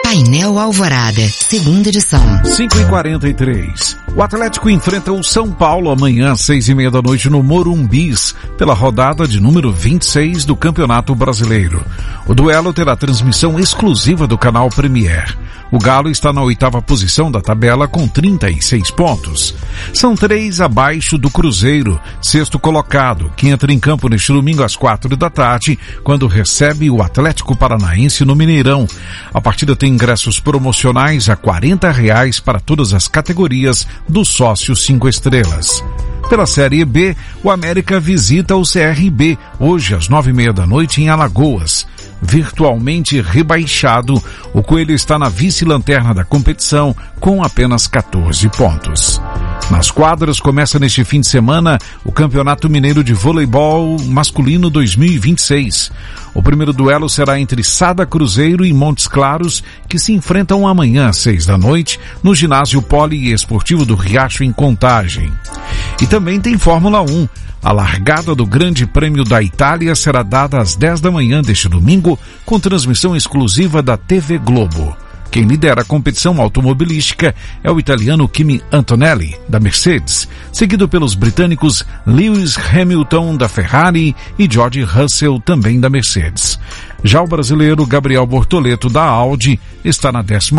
Painel Alvorada, segunda edição. 5h43. O Atlético enfrenta o São Paulo amanhã às 6h30 da noite no Morumbis, pela rodada de número 26 do Campeonato Brasileiro. O duelo terá transmissão exclusiva do canal Premier. O Galo está na 8ª posição da tabela com 36 pontos. São 3 abaixo do Cruzeiro, 6º colocado, que entra em campo neste domingo às 4 da tarde, quando recebe o Atlético Paranaense no Mineirão. A partida tem ingressos promocionais a R$40 para todas as categorias do sócio 5 estrelas. Pela Série B, o América visita o CRB, hoje às 9h30 da noite em Alagoas. Virtualmente rebaixado, o Coelho está na vice-lanterna da competição com apenas 14 pontos. Nas quadras, começa neste fim de semana o Campeonato Mineiro de Voleibol Masculino 2026. O primeiro duelo será entre Sada Cruzeiro e Montes Claros, que se enfrentam amanhã às 6 da noite no ginásio poliesportivo do Riacho, em Contagem. E também tem Fórmula 1. A largada do Grande Prêmio da Itália será dada às 10 da manhã deste domingo, com transmissão exclusiva da TV Globo. Quem lidera a competição automobilística é o italiano Kimi Antonelli, da Mercedes, seguido pelos britânicos Lewis Hamilton, da Ferrari, e George Russell, também da Mercedes. Já o brasileiro Gabriel Bortoleto, da Audi, está na 10ª